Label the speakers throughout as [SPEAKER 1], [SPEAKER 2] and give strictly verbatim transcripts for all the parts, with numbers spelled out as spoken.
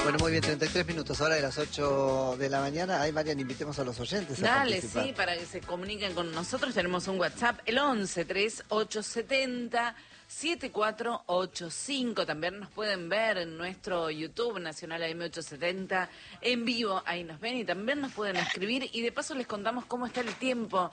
[SPEAKER 1] Bueno, muy bien, treinta y tres minutos, ahora de las ocho de la mañana. Ay, Marian, invitemos a los oyentes a
[SPEAKER 2] Dale,
[SPEAKER 1] participar.
[SPEAKER 2] sí, para que se comuniquen con nosotros. Tenemos un WhatsApp, el once treinta y ocho setenta setenta y cuatro ochenta y cinco. También nos pueden ver en nuestro YouTube, Nacional A M ochocientos setenta, en vivo. Ahí nos ven y también nos pueden escribir. Y de paso les contamos cómo está el tiempo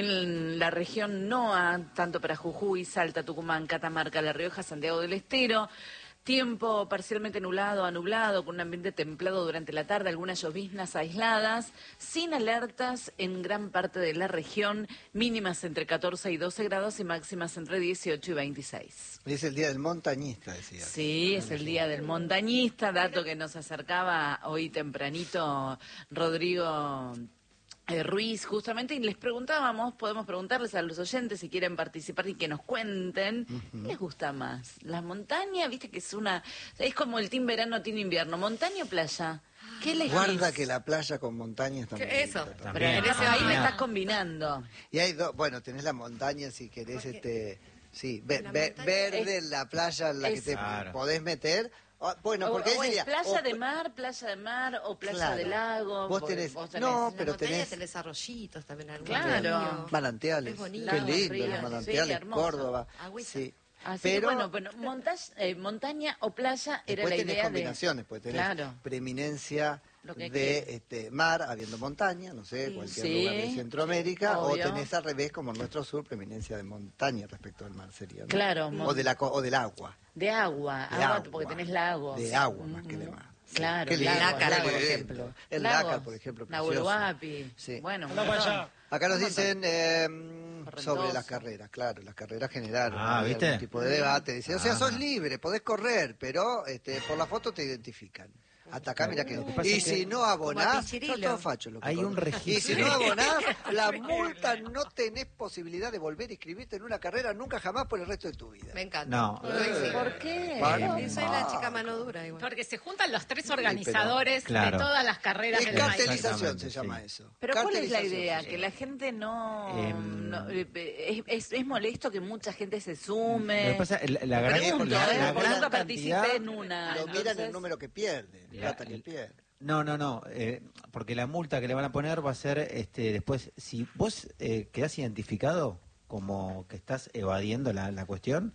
[SPEAKER 2] en la región NOA, tanto para Jujuy, Salta, Tucumán, Catamarca, La Rioja, Santiago del Estero. Tiempo parcialmente nublado a nublado, con un ambiente templado durante la tarde, algunas lloviznas aisladas, sin alertas en gran parte de la región, mínimas entre catorce y doce grados y máximas entre dieciocho y veintiséis.
[SPEAKER 1] Es el día del montañista, decía.
[SPEAKER 2] Sí, es el día del montañista, dato que nos acercaba hoy tempranito Rodrigo Eh, Ruiz, justamente, y les preguntábamos, podemos preguntarles a los oyentes si quieren participar y que nos cuenten,
[SPEAKER 1] Uh-huh.
[SPEAKER 2] ¿qué les gusta más? ¿La montaña? Viste que es una, es como el team verano, team invierno, ¿montaña o playa? ¿Qué les
[SPEAKER 1] Guarda que la playa con montaña está muy
[SPEAKER 3] Eso.
[SPEAKER 1] linda también.
[SPEAKER 2] Pero en ese ahí me estás combinando.
[SPEAKER 1] Y hay dos, bueno, tenés la montaña si querés,
[SPEAKER 3] Porque
[SPEAKER 1] este, sí, ve-
[SPEAKER 3] la
[SPEAKER 1] ve-
[SPEAKER 3] montaña
[SPEAKER 1] verde,
[SPEAKER 2] es-
[SPEAKER 1] la playa en la que
[SPEAKER 2] es-
[SPEAKER 1] te
[SPEAKER 4] Claro.
[SPEAKER 1] podés meter. O- bueno,
[SPEAKER 2] O-
[SPEAKER 1] porque ahí
[SPEAKER 2] o es
[SPEAKER 1] sería...
[SPEAKER 2] playa
[SPEAKER 1] o-
[SPEAKER 2] de mar, playa de mar o playa
[SPEAKER 1] Claro.
[SPEAKER 2] de lago.
[SPEAKER 1] Vos
[SPEAKER 2] porque
[SPEAKER 1] tenés-
[SPEAKER 2] vos
[SPEAKER 1] no,
[SPEAKER 3] En
[SPEAKER 1] pero
[SPEAKER 3] la montaña
[SPEAKER 1] tenés-
[SPEAKER 3] tenés arroyitos también. algún
[SPEAKER 2] Claro.
[SPEAKER 3] río.
[SPEAKER 1] Manantiales,
[SPEAKER 3] Es bonito.
[SPEAKER 1] qué
[SPEAKER 2] Lagos,
[SPEAKER 1] lindo,
[SPEAKER 2] ríos,
[SPEAKER 1] los
[SPEAKER 2] sí,
[SPEAKER 1] manantiales,
[SPEAKER 2] hermoso.
[SPEAKER 1] Córdoba.
[SPEAKER 3] Agüita.
[SPEAKER 1] Sí.
[SPEAKER 2] Así
[SPEAKER 1] Pero
[SPEAKER 2] que bueno, bueno montas- eh, montaña o playa era
[SPEAKER 1] después
[SPEAKER 2] la
[SPEAKER 1] tenés
[SPEAKER 2] idea
[SPEAKER 1] combinaciones, pues tenés
[SPEAKER 2] Claro.
[SPEAKER 1] preeminencia
[SPEAKER 2] Lo que
[SPEAKER 1] de
[SPEAKER 2] quieras.
[SPEAKER 1] este mar, habiendo montaña, no sé,
[SPEAKER 3] Sí.
[SPEAKER 1] cualquier
[SPEAKER 2] Sí,
[SPEAKER 1] lugar de Centroamérica,
[SPEAKER 2] sí,
[SPEAKER 1] o
[SPEAKER 2] obvio.
[SPEAKER 1] tenés al revés, como en nuestro sur, preeminencia de montaña respecto al mar sería, ¿no?
[SPEAKER 2] Claro,
[SPEAKER 1] O,
[SPEAKER 2] mon-
[SPEAKER 1] de la, co- o del agua.
[SPEAKER 2] de agua,
[SPEAKER 1] De
[SPEAKER 2] agua,
[SPEAKER 1] agua.
[SPEAKER 2] porque tenés lagos.
[SPEAKER 1] De agua más
[SPEAKER 2] Ujú.
[SPEAKER 1] que de mar. Sí.
[SPEAKER 2] Claro,
[SPEAKER 1] Qué lindo,
[SPEAKER 2] lagos,
[SPEAKER 3] Lácar,
[SPEAKER 2] lagos.
[SPEAKER 3] por
[SPEAKER 1] ejemplo. El
[SPEAKER 2] Lagos.
[SPEAKER 1] Lácar, por ejemplo,
[SPEAKER 2] Nahuel
[SPEAKER 1] precioso.
[SPEAKER 2] Huapi.
[SPEAKER 1] Sí.
[SPEAKER 2] Bueno, un
[SPEAKER 5] Anda para
[SPEAKER 2] montón.
[SPEAKER 5] allá.
[SPEAKER 1] Acá nos
[SPEAKER 2] Un montón.
[SPEAKER 1] dicen eh,
[SPEAKER 2] Correntoso.
[SPEAKER 1] sobre las carreras, claro, las carreras generaron
[SPEAKER 4] Ah,
[SPEAKER 1] había
[SPEAKER 4] ¿viste?
[SPEAKER 1] algún tipo de debate. Dice, o sea,
[SPEAKER 4] Ah.
[SPEAKER 1] sos libre, podés correr, pero este, por la foto te identifican. Hasta acá, mira que...
[SPEAKER 4] Lo que pasa
[SPEAKER 1] Y
[SPEAKER 4] es que-
[SPEAKER 1] si no abonás,
[SPEAKER 3] Como a
[SPEAKER 1] sos
[SPEAKER 3] Pichirilo.
[SPEAKER 1] todo facho lo que
[SPEAKER 4] Hay
[SPEAKER 1] corre.
[SPEAKER 4] un registro.
[SPEAKER 1] Y si no abonás, la multa no tenés posibilidad de volver a inscribirte en una carrera nunca jamás por el resto de tu vida.
[SPEAKER 3] Me encanta.
[SPEAKER 4] No.
[SPEAKER 3] Sí.
[SPEAKER 2] ¿Por qué?
[SPEAKER 1] Bueno.
[SPEAKER 3] Y soy la chica mano dura igual.
[SPEAKER 5] Porque se juntan los tres organizadores
[SPEAKER 4] Claro.
[SPEAKER 5] de todas las carreras
[SPEAKER 1] Es
[SPEAKER 5] del país.
[SPEAKER 1] cartelización
[SPEAKER 4] Exactamente,
[SPEAKER 1] se llama
[SPEAKER 4] sí.
[SPEAKER 1] eso.
[SPEAKER 2] Pero ¿cuál es la
[SPEAKER 1] Cartelización
[SPEAKER 2] idea?
[SPEAKER 1] se
[SPEAKER 2] Que
[SPEAKER 1] llama.
[SPEAKER 2] la gente no...
[SPEAKER 4] Em,
[SPEAKER 2] no, eh, es, es, es molesto que mucha gente se
[SPEAKER 4] Lo
[SPEAKER 2] sume.
[SPEAKER 4] que pasa, la, la gran,
[SPEAKER 2] Pregunto,
[SPEAKER 4] la-
[SPEAKER 2] ¿eh?
[SPEAKER 4] la
[SPEAKER 2] Porque
[SPEAKER 4] gran
[SPEAKER 2] nunca participé
[SPEAKER 4] cantidad-
[SPEAKER 2] en una.
[SPEAKER 1] Lo miran
[SPEAKER 2] entonces-
[SPEAKER 1] el número que pierde, la
[SPEAKER 4] La-
[SPEAKER 1] plata que pierde.
[SPEAKER 4] No, no, no, eh, porque la multa que le van a poner va a ser este después, si vos eh, quedás identificado como que estás evadiendo la, la cuestión,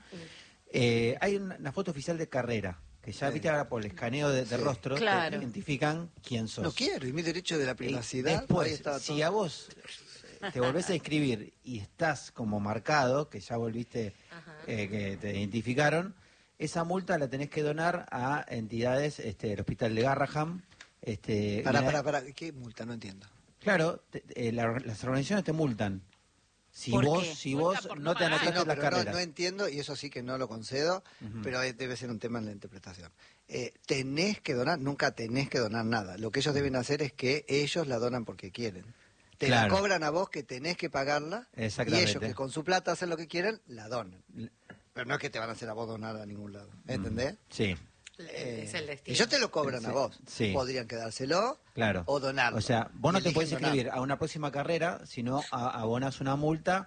[SPEAKER 4] eh, hay una, una foto oficial de carrera, que ya
[SPEAKER 1] Sí.
[SPEAKER 4] viste ahora por el escaneo de, de
[SPEAKER 1] Sí.
[SPEAKER 4] rostro,
[SPEAKER 2] Claro.
[SPEAKER 4] te identifican quién sos.
[SPEAKER 1] No quiero, y mi derecho de la
[SPEAKER 4] Y
[SPEAKER 1] privacidad. ahí
[SPEAKER 4] después,
[SPEAKER 1] está
[SPEAKER 4] si
[SPEAKER 1] todo.
[SPEAKER 4] a vos te volvés a inscribir y estás como marcado, que ya volviste,
[SPEAKER 3] Ajá.
[SPEAKER 4] eh, que te identificaron, esa multa la tenés que donar a entidades, este, el Hospital de Garraham. Este,
[SPEAKER 1] Pará,
[SPEAKER 4] una-
[SPEAKER 1] pará, pará, ¿qué multa? No entiendo.
[SPEAKER 4] Claro, te- eh, la- las organizaciones te multan. Si
[SPEAKER 2] ¿Por
[SPEAKER 4] vos,
[SPEAKER 2] qué?
[SPEAKER 4] si
[SPEAKER 5] Multa
[SPEAKER 4] vos
[SPEAKER 5] por
[SPEAKER 4] no
[SPEAKER 5] no
[SPEAKER 4] te
[SPEAKER 5] pagar.
[SPEAKER 4] anotaste
[SPEAKER 1] Ah, no,
[SPEAKER 4] en las
[SPEAKER 1] pero no,
[SPEAKER 4] carreras.
[SPEAKER 1] no entiendo, y eso sí que no lo concedo,
[SPEAKER 4] Ujú.
[SPEAKER 1] pero eh, debe ser un tema en la interpretación. Eh, tenés que donar, nunca tenés que donar nada. Lo que ellos deben hacer es que ellos la donan porque quieren. Te
[SPEAKER 4] Claro.
[SPEAKER 1] la cobran a vos que tenés que pagarla, y
[SPEAKER 4] Exactamente.
[SPEAKER 1] ellos que con su plata hacen lo que quieren, la donan. Pero no es que te van a hacer a vos donar a ningún lado, ¿entendés?
[SPEAKER 4] Sí,
[SPEAKER 1] Eh,
[SPEAKER 3] Es el destino.
[SPEAKER 1] ellos te lo cobran
[SPEAKER 4] Sí,
[SPEAKER 1] a vos.
[SPEAKER 4] sí.
[SPEAKER 1] Podrían quedárselo
[SPEAKER 4] claro.
[SPEAKER 1] o donarlo.
[SPEAKER 4] O sea, vos
[SPEAKER 1] Y
[SPEAKER 4] no te
[SPEAKER 1] eligen
[SPEAKER 4] podés
[SPEAKER 1] donar.
[SPEAKER 4] inscribir a una próxima carrera, sino a, abonás una multa,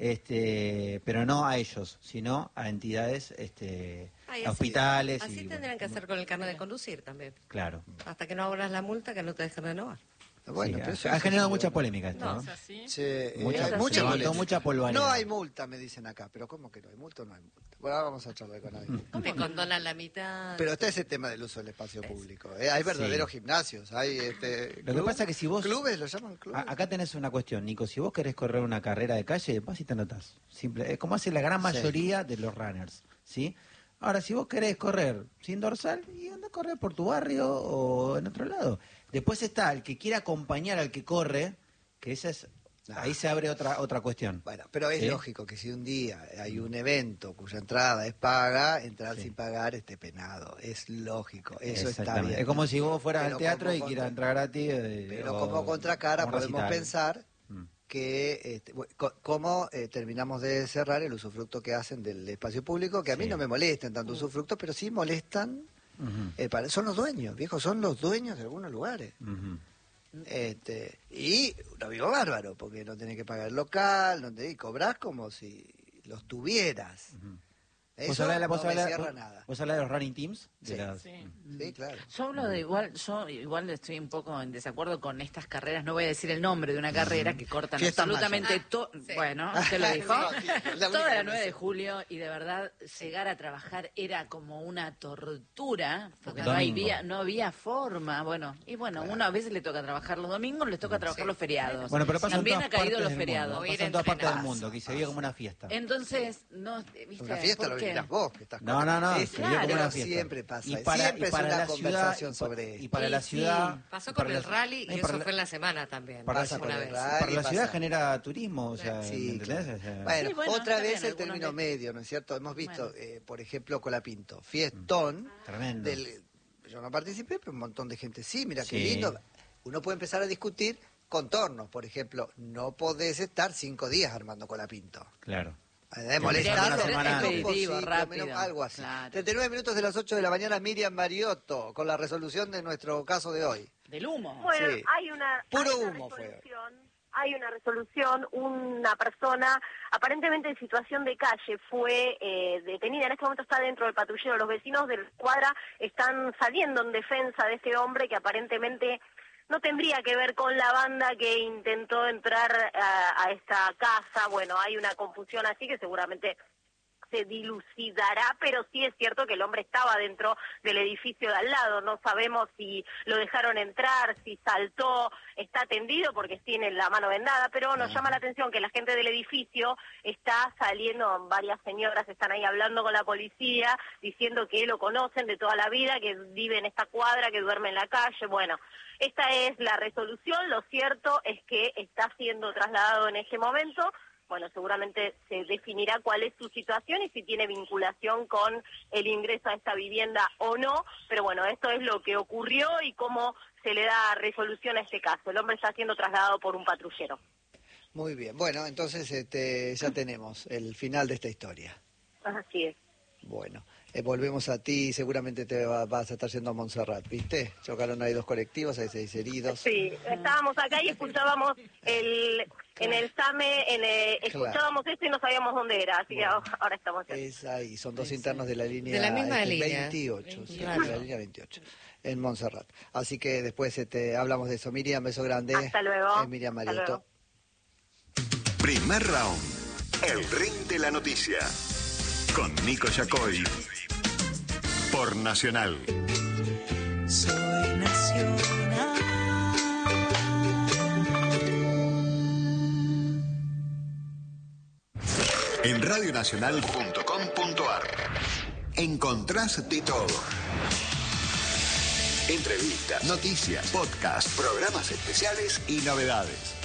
[SPEAKER 4] este, pero no a ellos, sino a entidades, este,
[SPEAKER 3] Ay,
[SPEAKER 4] a
[SPEAKER 3] así-
[SPEAKER 4] hospitales.
[SPEAKER 3] Así
[SPEAKER 4] y,
[SPEAKER 3] tendrían que hacer con el carnet de conducir también.
[SPEAKER 4] Claro.
[SPEAKER 3] Hasta que no abras la multa, que no te dejen renovar.
[SPEAKER 1] Bueno,
[SPEAKER 4] Sí,
[SPEAKER 1] pero
[SPEAKER 4] ha-
[SPEAKER 1] eso
[SPEAKER 4] ha
[SPEAKER 1] es
[SPEAKER 4] generado
[SPEAKER 1] así,
[SPEAKER 4] mucha
[SPEAKER 1] bueno.
[SPEAKER 4] polémica esto,
[SPEAKER 3] No,
[SPEAKER 4] ¿no?
[SPEAKER 5] ¿Es así?
[SPEAKER 1] Sí, eh,
[SPEAKER 4] Mucha-
[SPEAKER 1] hay
[SPEAKER 2] se
[SPEAKER 1] mucha
[SPEAKER 4] levantó
[SPEAKER 1] molestia.
[SPEAKER 4] mucha polvareda.
[SPEAKER 1] No hay multa, me dicen acá, pero ¿cómo que no hay multa o no hay multa? Bueno, ahora vamos a charlar con alguien.
[SPEAKER 3] ¿Cómo me condonan la mitad?
[SPEAKER 1] Pero está ese tema del uso del espacio público. ¿eh? Hay verdaderos gimnasios, hay este,
[SPEAKER 4] Lo que pasa es que si vos-
[SPEAKER 1] clubes, lo llaman clubes.
[SPEAKER 4] A- Acá tenés una cuestión, Nico. Si vos querés correr una carrera de calle, vas y te anotás. Simple, es como hace la gran
[SPEAKER 1] Sí.
[SPEAKER 4] mayoría de los runners, ¿sí? Ahora, si vos querés correr sin dorsal, y anda a correr por tu barrio o en otro lado. Después está el que quiere acompañar al que corre, que esa es...
[SPEAKER 1] Ah.
[SPEAKER 4] Ahí se abre otra otra cuestión.
[SPEAKER 1] Bueno, pero es
[SPEAKER 4] ¿Sí?
[SPEAKER 1] lógico que si un día hay un evento cuya entrada es paga, entrar
[SPEAKER 4] Sí.
[SPEAKER 1] sin pagar esté penado. Es lógico, eso está
[SPEAKER 4] Exactamente.
[SPEAKER 1] bien.
[SPEAKER 4] Es como si vos fueras
[SPEAKER 1] Pero
[SPEAKER 4] al teatro
[SPEAKER 1] como
[SPEAKER 4] y
[SPEAKER 1] contra-
[SPEAKER 4] quieras entrar gratis. eh,
[SPEAKER 1] Pero
[SPEAKER 4] o-
[SPEAKER 1] como contracara
[SPEAKER 4] o un
[SPEAKER 1] podemos
[SPEAKER 4] recital.
[SPEAKER 1] pensar
[SPEAKER 4] Mm.
[SPEAKER 1] que este, bu- co- cómo eh, terminamos de cerrar el usufructo que hacen del espacio público, que a mí
[SPEAKER 4] Sí.
[SPEAKER 1] no me molestan tanto usufructos, pero sí molestan,
[SPEAKER 4] Ujú,
[SPEAKER 1] eh, para- son los dueños, viejos, son los dueños de algunos lugares.
[SPEAKER 4] ujú.
[SPEAKER 1] Este, y un amigo bárbaro, porque no tenés que pagar el local, no te, y cobrás como si los tuvieras. Eso
[SPEAKER 4] ¿Vos hablás de la-
[SPEAKER 1] no
[SPEAKER 4] vos
[SPEAKER 1] me
[SPEAKER 4] hablás-
[SPEAKER 1] cierra
[SPEAKER 4] vos-
[SPEAKER 1] nada.
[SPEAKER 4] vos hablás de los running teams? De
[SPEAKER 1] Sí.
[SPEAKER 4] las-
[SPEAKER 5] Sí.
[SPEAKER 1] Sí, claro.
[SPEAKER 2] Yo hablo de igual, yo igual estoy un poco en desacuerdo con estas carreras, no voy a decir el nombre de una carrera que cortan
[SPEAKER 1] Fiesta
[SPEAKER 2] absolutamente todo,
[SPEAKER 3] sí.
[SPEAKER 2] bueno, usted lo dijo,
[SPEAKER 1] No, sí, la única
[SPEAKER 2] toda
[SPEAKER 1] que
[SPEAKER 2] la
[SPEAKER 1] no
[SPEAKER 2] nueve
[SPEAKER 1] sé.
[SPEAKER 2] de julio y de verdad llegar a trabajar era como una tortura, porque no,
[SPEAKER 4] Domingo.
[SPEAKER 2] había, no había forma, bueno, y bueno, uno a veces le toca trabajar los domingos, les toca trabajar
[SPEAKER 3] Sí.
[SPEAKER 2] los feriados.
[SPEAKER 4] Bueno, pero pasa en
[SPEAKER 2] También
[SPEAKER 4] todas
[SPEAKER 2] ha caído
[SPEAKER 4] partes
[SPEAKER 2] los
[SPEAKER 4] del
[SPEAKER 2] feriados.
[SPEAKER 4] mundo.
[SPEAKER 3] O ir
[SPEAKER 4] Pasa en todas partes del
[SPEAKER 3] entrenadas.
[SPEAKER 4] mundo, que se veía como una fiesta.
[SPEAKER 2] Entonces, no, ¿viste?
[SPEAKER 1] Una fiesta
[SPEAKER 2] ¿Por
[SPEAKER 1] lo
[SPEAKER 2] qué?
[SPEAKER 1] dirás vos, que estás
[SPEAKER 4] No, no, no,
[SPEAKER 1] Sí,
[SPEAKER 4] se
[SPEAKER 1] sí,
[SPEAKER 4] veía como
[SPEAKER 1] pero
[SPEAKER 4] una fiesta.
[SPEAKER 1] siempre pasa.
[SPEAKER 4] Y para,
[SPEAKER 1] siempre
[SPEAKER 4] y para
[SPEAKER 1] es una
[SPEAKER 4] la
[SPEAKER 1] conversación
[SPEAKER 4] ciudad,
[SPEAKER 1] sobre
[SPEAKER 4] y
[SPEAKER 1] esto.
[SPEAKER 4] para la
[SPEAKER 2] Sí,
[SPEAKER 4] ciudad...
[SPEAKER 2] sí.
[SPEAKER 3] Pasó
[SPEAKER 4] y
[SPEAKER 3] con
[SPEAKER 4] para
[SPEAKER 3] el
[SPEAKER 4] la-
[SPEAKER 3] rally
[SPEAKER 4] no, y
[SPEAKER 3] y
[SPEAKER 4] para
[SPEAKER 3] eso
[SPEAKER 4] la-
[SPEAKER 3] fue en la semana también.
[SPEAKER 4] para
[SPEAKER 1] Pasa
[SPEAKER 3] una
[SPEAKER 1] con el
[SPEAKER 3] vez.
[SPEAKER 1] rally.
[SPEAKER 4] Para la
[SPEAKER 1] pasa.
[SPEAKER 4] ciudad genera turismo, o sea,
[SPEAKER 1] Sí,
[SPEAKER 4] ¿me entendés?
[SPEAKER 1] claro.
[SPEAKER 4] O sea,
[SPEAKER 1] Bueno,
[SPEAKER 2] Sí, bueno,
[SPEAKER 1] otra
[SPEAKER 2] está
[SPEAKER 1] vez
[SPEAKER 2] bien,
[SPEAKER 1] el
[SPEAKER 2] algunos
[SPEAKER 1] término
[SPEAKER 2] le-
[SPEAKER 1] medio, ¿no es cierto? Hemos visto,
[SPEAKER 2] Bueno.
[SPEAKER 1] eh, por ejemplo, Colapinto, fiestón.
[SPEAKER 4] Tremendo.
[SPEAKER 1] Del, yo no participé, pero un montón de gente sí, mira qué
[SPEAKER 4] Sí.
[SPEAKER 1] lindo. Uno puede empezar a discutir contornos, por ejemplo, no podés estar cinco días armando Colapinto.
[SPEAKER 4] claro.
[SPEAKER 1] De
[SPEAKER 4] Tendría
[SPEAKER 1] molestar,
[SPEAKER 4] que ser
[SPEAKER 2] expeditivo, rápido.
[SPEAKER 1] algo así.
[SPEAKER 2] Claro.
[SPEAKER 1] treinta y nueve minutos de las ocho de la mañana, Miriam Mariotto, con la resolución de nuestro caso de hoy.
[SPEAKER 2] Del humo.
[SPEAKER 6] Bueno,
[SPEAKER 1] Sí.
[SPEAKER 6] hay una,
[SPEAKER 1] Puro
[SPEAKER 6] hay una
[SPEAKER 1] humo fue.
[SPEAKER 6] resolución, hay una resolución, una persona aparentemente en situación de calle fue eh, detenida, en este momento está dentro del patrullero, los vecinos de la cuadra están saliendo en defensa de este hombre que aparentemente no tendría que ver con la banda que intentó entrar a, a esta casa. Bueno, hay una confusión así que seguramente se dilucidará, pero sí es cierto que el hombre estaba dentro del edificio de al lado. No sabemos si lo dejaron entrar, si saltó, está tendido porque tiene la mano vendada, pero nos llama la atención que la gente del edificio está saliendo, varias señoras están ahí hablando con la policía, diciendo que lo conocen de toda la vida, que vive en esta cuadra, que duerme en la calle. Bueno, esta es la resolución. Lo cierto es que está siendo trasladado en este momento. Bueno, seguramente se definirá cuál es su situación y si tiene vinculación con el ingreso a esta vivienda o no, pero bueno, esto es lo que ocurrió y cómo se le da resolución a este caso. El hombre está siendo trasladado por un patrullero.
[SPEAKER 1] Muy bien, bueno, entonces este, ya tenemos el final de esta historia.
[SPEAKER 6] Así es.
[SPEAKER 1] Bueno, eh, volvemos a ti, seguramente te va- vas a estar yendo a Montserrat, ¿viste? Chocaron ahí dos colectivos, hay seis heridos.
[SPEAKER 6] Sí, estábamos acá y escuchábamos el, en el SAME, en el-
[SPEAKER 1] Claro.
[SPEAKER 6] escuchábamos esto y no sabíamos dónde era, así
[SPEAKER 1] Bueno.
[SPEAKER 6] que ahora estamos aquí.
[SPEAKER 1] Es ahí, son dos internos de la línea
[SPEAKER 3] De la misma
[SPEAKER 1] este,
[SPEAKER 3] línea.
[SPEAKER 1] veintiocho, sí,
[SPEAKER 3] Claro.
[SPEAKER 1] de la línea veintiocho, en Montserrat. Así que después este, hablamos de eso. Miriam, beso grande.
[SPEAKER 6] Hasta luego.
[SPEAKER 1] Es Miriam
[SPEAKER 6] Hasta
[SPEAKER 1] Mariotto.
[SPEAKER 6] luego.
[SPEAKER 7] Primer round. El ring de la noticia. Con Nico Yacoy. Por Nacional.
[SPEAKER 8] Soy nacional.
[SPEAKER 7] En radionacional punto com punto ar encontrás de todo. Entrevistas, noticias, podcasts, programas especiales y novedades.